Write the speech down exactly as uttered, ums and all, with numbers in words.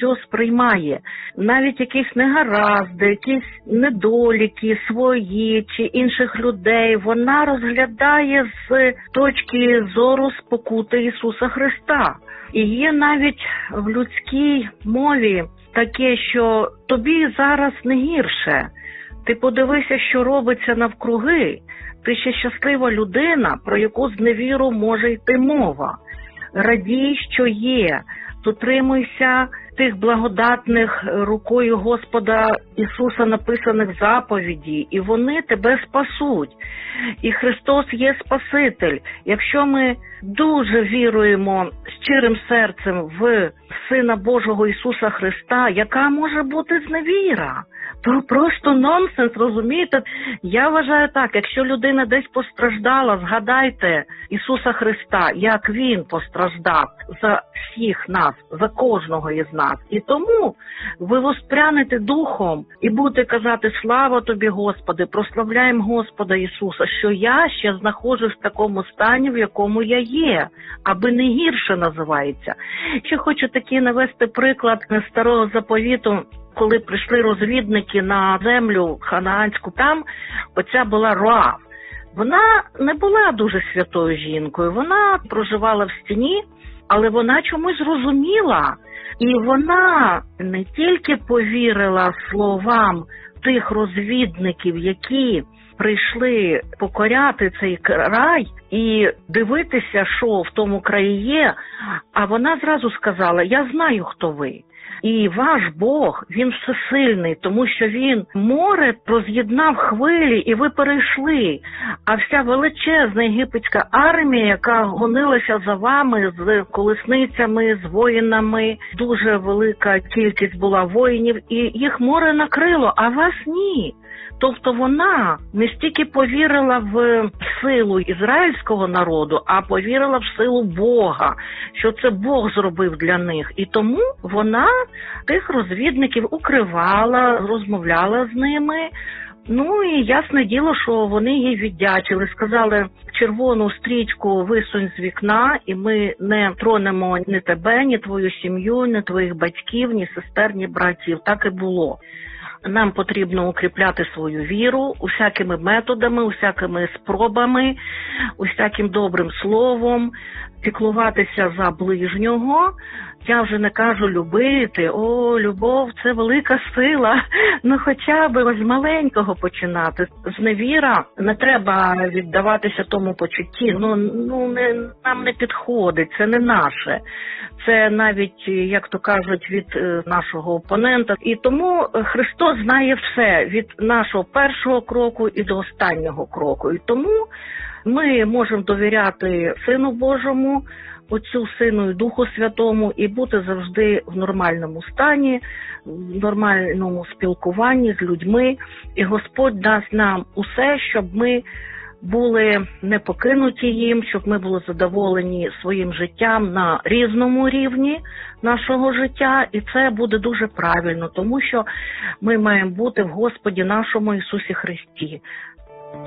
все сприймає. Навіть якісь негаразди, якісь недоліки свої чи інших людей, вона розглядає з точки зору спокути Ісуса Христа. І є навіть в людській мові таке, що тобі зараз не гірше. Ти подивися, що робиться навкруги. Ти ще щаслива людина, про яку зневіру може йти мова. Радій, що є. Дотримуйся тих благодатних рукою Господа Ісуса написаних заповідей, і вони тебе спасуть. І Христос є Спаситель. Якщо ми дуже віруємо щирим серцем в Сина Божого Ісуса Христа, яка може бути зневіра? То просто нонсенс, розумієте? Я вважаю так, якщо людина десь постраждала, згадайте Ісуса Христа, як Він постраждав за всіх нас, за кожного із нас. І тому ви воспрянете духом і будете казати: слава тобі, Господи, прославляємо Господа Ісуса, що я ще знаходжусь в такому стані, в якому я є, аби не гірше називається. Ще хочу такий навести приклад Старого Заповіту. Коли прийшли розвідники на землю ханаанську, там оця була Роав. Вона не була дуже святою жінкою, вона проживала в стіні, але вона чомусь зрозуміла. І вона не тільки повірила словам тих розвідників, які прийшли покоряти цей край і дивитися, що в тому краї є, а вона зразу сказала: я знаю, хто ви. І ваш Бог, Він всесильний, тому що Він море роз'єднав хвилі, і ви перейшли. А вся величезна єгипетська армія, яка гонилася за вами з колесницями, з воїнами, дуже велика кількість була воїнів, і їх море накрило, а вас ні. Тобто вона не стільки повірила в силу ізраїльського народу, а повірила в силу Бога, що це Бог зробив для них. І тому вона тих розвідників укривала, розмовляла з ними. Ну і ясне діло, що вони їй віддячили. Сказали: червону стрічку висунь з вікна, і ми не тронемо ні тебе, ні твою сім'ю, ні твоїх батьків, ні сестер, ні братів. Так і було. Нам потрібно укріпляти свою віру усякими методами, усякими спробами, усяким добрим словом, піклуватися за ближнього. Я вже не кажу любити, о, любов – це велика сила, ну хоча б з маленького починати. Зневіра, не треба віддаватися тому почутті, ну, ну не, нам не підходить, це не наше. Це навіть, як то кажуть, від нашого опонента. І тому Христос знає все, від нашого першого кроку і до останнього кроку. І тому ми можемо довіряти Сину Божому, Отцю, Сину і Духу Святому, і бути завжди в нормальному стані, в нормальному спілкуванні з людьми. І Господь дасть нам усе, щоб ми були не покинуті їм, щоб ми були задоволені своїм життям на різному рівні нашого життя. І це буде дуже правильно, тому що ми маємо бути в Господі нашому Ісусі Христі.